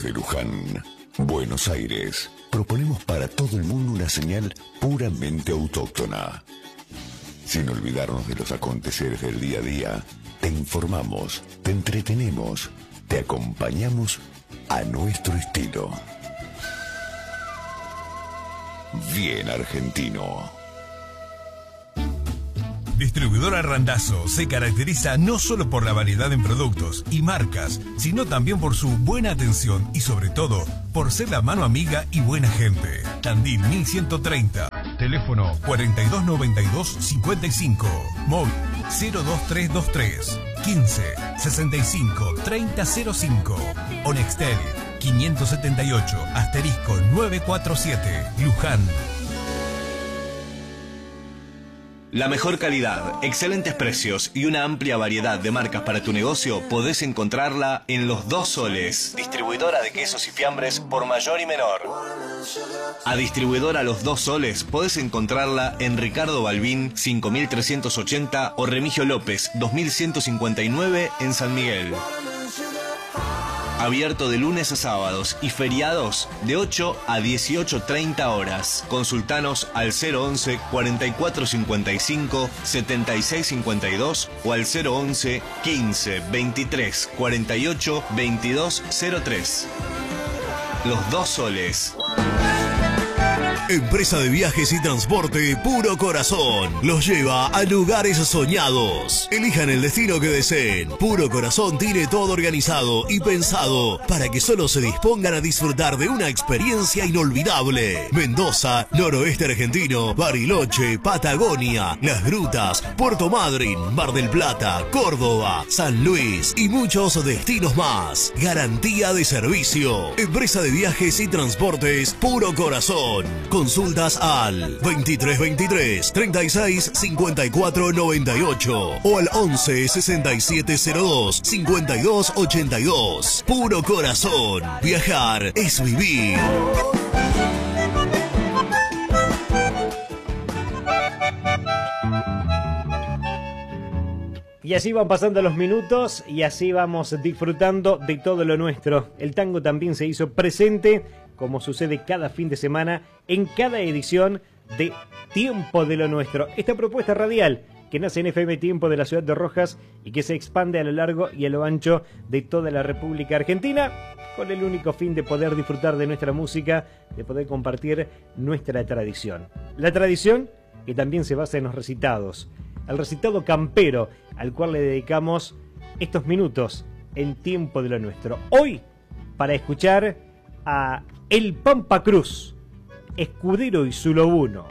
Desde Luján, Buenos Aires, proponemos para todo el mundo una señal puramente autóctona. Sin olvidarnos de los aconteceres del día a día, te informamos, te entretenemos, te acompañamos a nuestro estilo. Bien argentino. Distribuidora Randazzo se caracteriza no solo por la variedad en productos y marcas, sino también por su buena atención y sobre todo por ser la mano amiga y buena gente. Tandil 1130, teléfono 4292-55, móvil 02323 15 65 3005, Onextel 578 *947, Luján. La mejor calidad, excelentes precios y una amplia variedad de marcas para tu negocio podés encontrarla en Los Dos Soles, distribuidora de quesos y fiambres por mayor y menor. A distribuidora Los Dos Soles podés encontrarla en Ricardo Balbín 5380 o Remigio López 2159 en San Miguel. Abierto de lunes a sábados y feriados de 8 a 18:30 horas. Consultanos al 011 4455 7652 o al 011 15 23 48 2203. Los Dos Soles. Empresa de viajes y transporte Puro Corazón los lleva a lugares soñados. Elijan el destino que deseen. Puro Corazón tiene todo organizado y pensado para que solo se dispongan a disfrutar de una experiencia inolvidable. Mendoza, noroeste argentino, Bariloche, Patagonia, Las Grutas, Puerto Madryn, Mar del Plata, Córdoba, San Luis y muchos destinos más. Garantía de servicio. Empresa de viajes y transportes Puro Corazón. Consultas al 2323 36 54 98 o al 11 67 02 52 82. Puro Corazón. Viajar es vivir. Y así van pasando los minutos y así vamos disfrutando de todo lo nuestro. El tango también se hizo presente, como sucede cada fin de semana, en cada edición de Tiempo de lo Nuestro. Esta propuesta radial que nace en FM Tiempo de la ciudad de Rojas y que se expande a lo largo y a lo ancho de toda la República Argentina, con el único fin de poder disfrutar de nuestra música, de poder compartir nuestra tradición. La tradición que también se basa en los recitados. El recitado campero, al cual le dedicamos estos minutos en Tiempo de lo Nuestro. Hoy, para escuchar a El Pampa Cruz, Escudero y su Lobuno.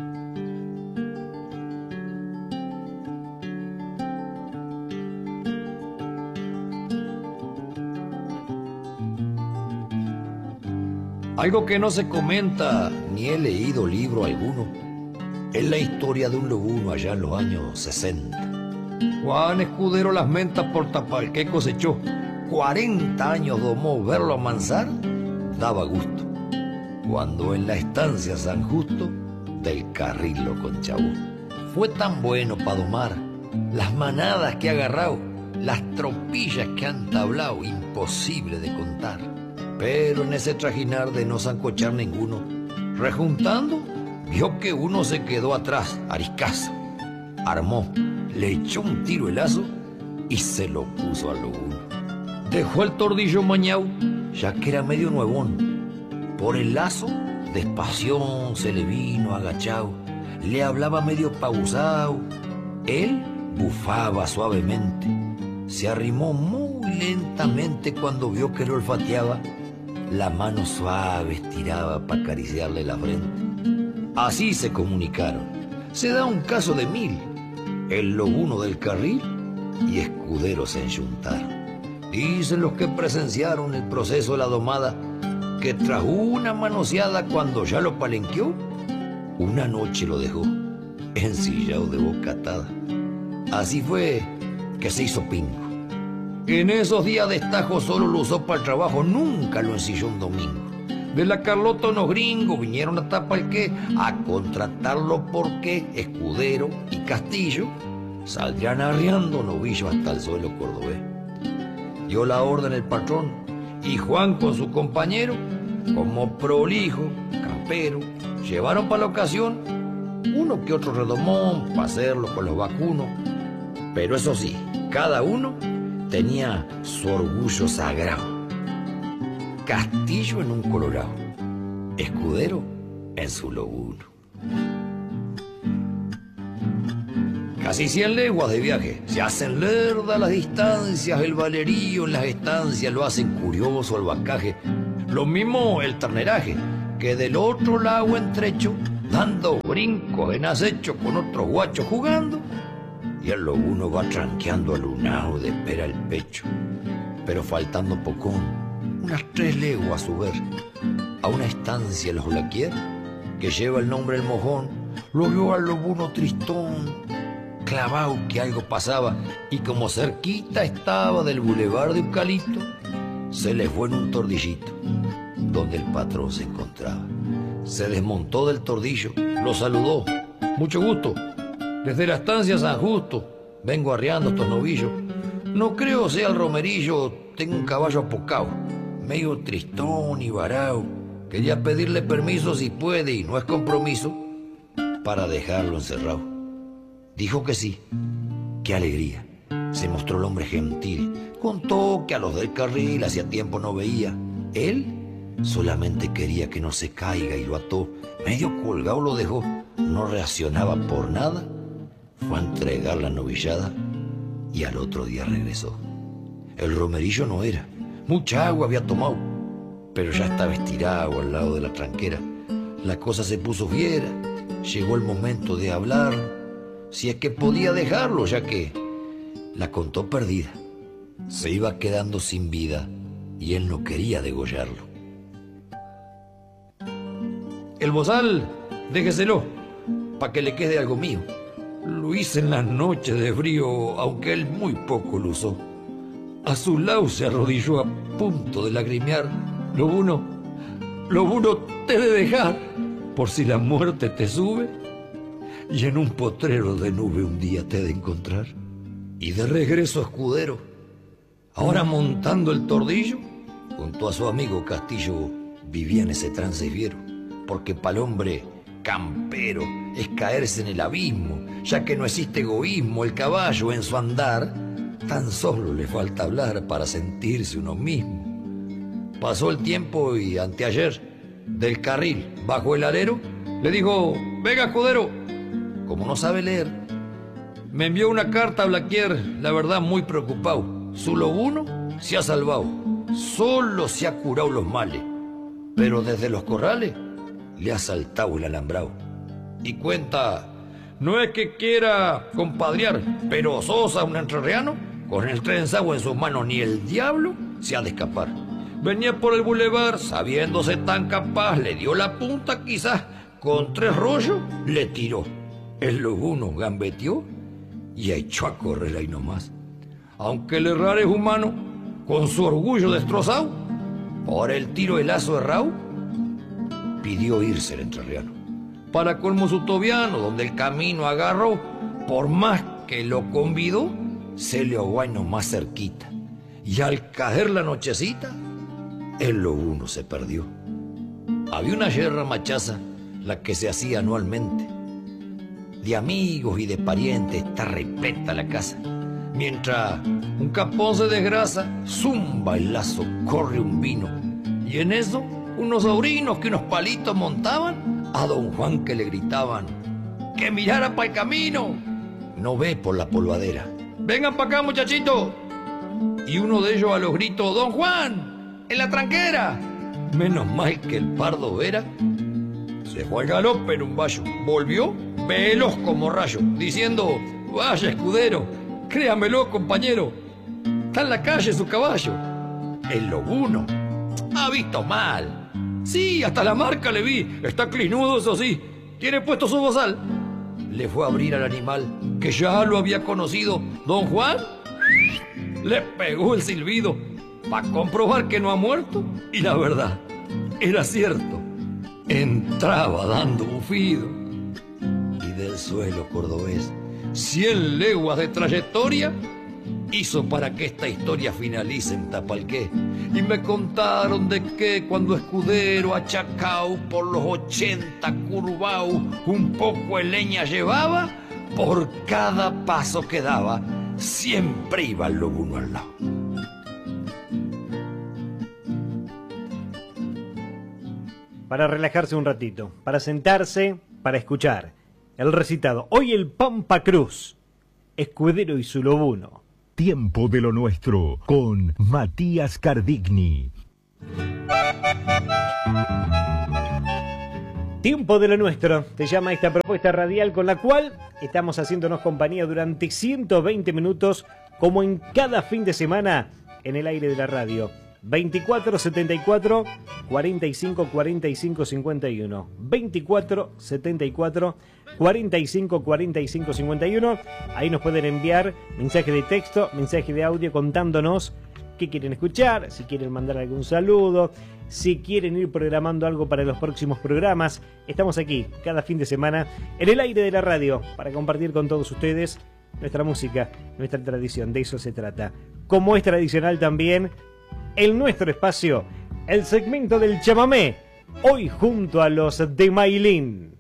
Algo que no se comenta, ni he leído libro alguno, es la historia de un lobuno allá en los años 60. Juan Escudero las mentas por tapalqué cosechó. 40 años domó verlo amansar, daba gusto. Cuando en la estancia San Justo del carril lo conchabó. Fue tan bueno pa' domar las manadas que ha agarrado, las tropillas que han tablado, imposible de contar. Pero en ese trajinar de no sancochar ninguno, rejuntando, vio que uno se quedó atrás, ariscazo. Armó, le echó un tiro el lazo y se lo puso al lobuno. Dejó el tordillo mañao, ya que era medio nuevón. Por el lazo, despación se le vino agachado. Le hablaba medio pausado. Él bufaba suavemente. Se arrimó muy lentamente cuando vio que lo olfateaba. La mano suave estiraba para acariciarle la frente. Así se comunicaron. Se da un caso de 1000. El lobuno del carril y Escudero se enjuntaron. Dicen los que presenciaron el proceso de la domada que tras una manoseada cuando ya lo palenqueó, una noche lo dejó ensillado de boca atada. Así fue que se hizo pingo. En esos días de estajo solo lo usó para el trabajo, nunca lo ensilló un domingo. De la Carlota unos gringos vinieron a Tapalqué a contratarlo porque Escudero y Castillo saldrían arriando novillos hasta el suelo cordobés. Dio la orden el patrón y Juan con su compañero, como prolijo, campero, llevaron para la ocasión uno que otro redomón para hacerlo con los vacunos. Pero eso sí, cada uno tenía su orgullo sagrado. Castillo en un Colorado, Escudero en su lobuno. Casi 100 leguas de viaje, se hacen lerdas las distancias, el valerío en las estancias lo hacen curioso al vacaje. Lo mismo el terneraje, que del otro lado entrecho, dando brincos en acecho con otros guachos jugando, y el lobuno va tranqueando alunao de pera el pecho. Pero faltando pocón, unas 3 leguas a su ver, a una estancia los Blaquier, que lleva el nombre El Mojón, lo vio al lobuno tristón, clavao que algo pasaba, y como cerquita estaba del bulevar de Eucalipto, se le fue en un tordillito, donde el patrón se encontraba. Se desmontó del tordillo, lo saludó. Mucho gusto, desde la estancia San Justo, vengo arreando estos novillos. No creo sea el romerillo, tengo un caballo apocao, medio tristón y varao. Quería pedirle permiso si puede, y no es compromiso, para dejarlo encerrado. Dijo que sí. ¡Qué alegría! Se mostró el hombre gentil. Contó que a los del carril hacía tiempo no veía. Él solamente quería que no se caiga y lo ató. Medio colgado lo dejó. No reaccionaba por nada. Fue a entregar la novillada y al otro día regresó. El romerillo no era. Mucha agua había tomado, pero ya estaba estirado al lado de la tranquera. La cosa se puso fiera. Llegó el momento de hablar, si es que podía dejarlo, ya que la contó perdida. Se iba quedando sin vida y él no quería degollarlo. El bozal, déjeselo, pa' que le quede algo mío. Lo hice en las noches de frío, aunque él muy poco lo usó. A su lado se arrodilló a punto de lagrimear. Lobuno, te he de dejar, por si la muerte te sube, y en un potrero de nube un día te he de encontrar. Y de regreso a Escudero, ahora montando el tordillo, junto a su amigo Castillo, vivía en ese trance fiero, porque pa'l hombre campero es caerse en el abismo, ya que no existe egoísmo. El caballo en su andar tan solo le falta hablar para sentirse uno mismo. Pasó el tiempo y anteayer, del carril bajo el alero, le dijo: venga, Escudero. Como no sabe leer, me envió una carta a Blaquier, la verdad muy preocupado. Su lobuno se ha salvado, solo se ha curado los males, pero desde los corrales le ha saltado el alambrado. Y cuenta, no es que quiera compadrear, pero Sosa, un entrerriano, con el trenzado en sus manos, ni el diablo se ha de escapar. Venía por el bulevar, sabiéndose tan capaz, le dio la punta quizás, con 3 rollos le tiró. El lobuno gambeteó y echó a correr ahí nomás. Aunque el errar es humano, con su orgullo destrozado, por el tiro de lazo errao, pidió irse el entrerriano. Para colmo su tobiano, donde el camino agarró, por más que lo convidó, se le ahogó ahí nomás cerquita. Y al caer la nochecita, el lobuno se perdió. Había una yerra machaza, la que se hacía anualmente. De amigos y de parientes está repleta la casa. Mientras un capón se desgrasa, zumba el lazo, corre un vino. Y en eso, unos sobrinos que unos palitos montaban, a don Juan que le gritaban que mirara para el camino. No ve por la polvadera. Vengan para acá, muchachitos. Y uno de ellos a los gritos: don Juan, en la tranquera. Menos mal que el pardo Vera se fue al galope en un vallo. Volvió veloz como rayo, diciendo: vaya, Escudero, créamelo, compañero, está en la calle su caballo. El lobuno ha visto mal. Sí, hasta la marca le vi. Está clinudo, eso sí. Tiene puesto su bozal. Le fue a abrir al animal, que ya lo había conocido. Don Juan le pegó el silbido para comprobar que no ha muerto. Y la verdad, era cierto. Entraba dando bufido. Y del suelo cordobés, 100 leguas de trayectoria, hizo para que esta historia finalice en Tapalqué. Y me contaron de que cuando Escudero achacao por los 80 curvao un poco de leña llevaba, por cada paso que daba siempre iba el lobuno al lado. Para relajarse un ratito, para sentarse, para escuchar el recitado. Hoy el Pampa Cruz, Escudero y su lobuno. Tiempo de lo nuestro con Matías Cardigni. Tiempo de lo nuestro, te llama esta propuesta radial con la cual estamos haciéndonos compañía durante 120 minutos, como en cada fin de semana, en el aire de la radio. 24 74 45 45 51. 24 74 45 45 51. Ahí nos pueden enviar mensaje de texto, mensaje de audio contándonos qué quieren escuchar, si quieren mandar algún saludo, si quieren ir programando algo para los próximos programas. Estamos aquí cada fin de semana en el aire de la radio para compartir con todos ustedes nuestra música, nuestra tradición. De eso se trata. Como es tradicional también, en nuestro espacio, el segmento del chamamé, hoy junto a los de Mailín.